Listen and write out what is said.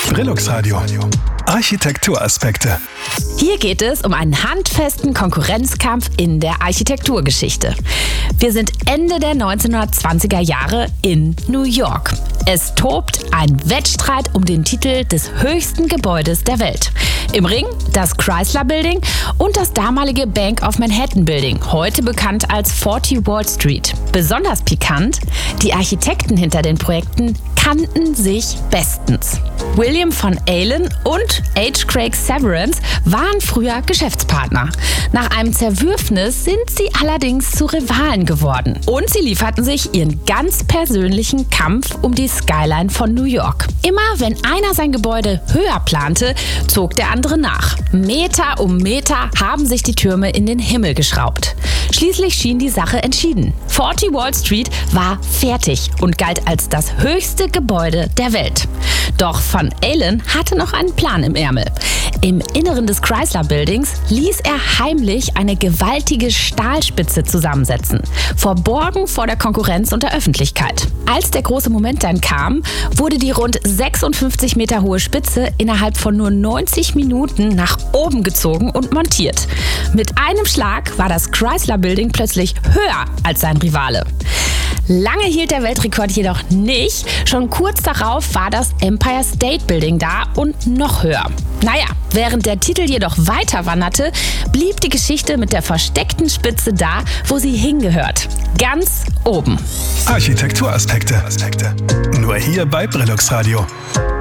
Brillux Radio. Architekturaspekte. Hier geht es um einen handfesten Konkurrenzkampf in der Architekturgeschichte. Wir sind Ende der 1920er Jahre in New York. Es tobt ein Wettstreit um den Titel des höchsten Gebäudes der Welt. Im Ring das Chrysler Building und das damalige Bank of Manhattan Building, heute bekannt als 40 Wall Street. Besonders pikant, die Architekten hinter den Projekten kannten sich bestens. William von Alen und H. Craig Severance waren früher Geschäftspartner. Nach einem Zerwürfnis sind sie allerdings zu Rivalen geworden. Und sie lieferten sich ihren ganz persönlichen Kampf um die Skyline von New York. Immer wenn einer sein Gebäude höher plante, zog der andere nach. Meter um Meter haben sich die Türme in den Himmel geschraubt. Schließlich schien die Sache entschieden. 40 Wall Street war fertig und galt als das höchste Gebäude der Welt. Doch Van Alen hatte noch einen Plan im Ärmel. Im Inneren des Chrysler Buildings ließ er heimlich eine gewaltige Stahlspitze zusammensetzen, verborgen vor der Konkurrenz und der Öffentlichkeit. Als der große Moment dann kam, wurde die rund 56 Meter hohe Spitze innerhalb von nur 90 Minuten nach oben gezogen und montiert. Mit einem Schlag war das Chrysler Building plötzlich höher als sein Rivale. Lange hielt der Weltrekord jedoch nicht. Schon kurz darauf war das Empire State Building da und noch höher. Naja, während der Titel jedoch weiter wanderte, blieb die Geschichte mit der versteckten Spitze da, wo sie hingehört. Ganz oben. Architekturaspekte. Nur hier bei Brillux Radio.